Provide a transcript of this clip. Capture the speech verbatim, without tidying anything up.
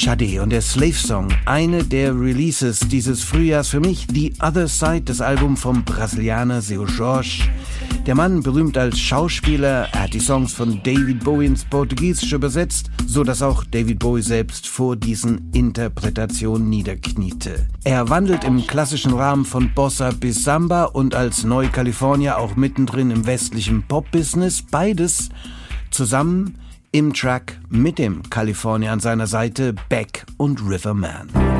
Sade und der Slave Song, eine der Releases dieses Frühjahrs für mich, The Other Side, das Album vom Brasilianer Seu Jorge. Der Mann, berühmt als Schauspieler, er hat die Songs von David Bowie ins Portugiesische übersetzt, so dass auch David Bowie selbst vor diesen Interpretationen niederkniete. Er wandelt im klassischen Rahmen von Bossa bis Samba und als Neu-Kalifornier auch mittendrin im westlichen Pop-Business, beides zusammen im Track mit dem California an seiner Seite, Beck und Riverman.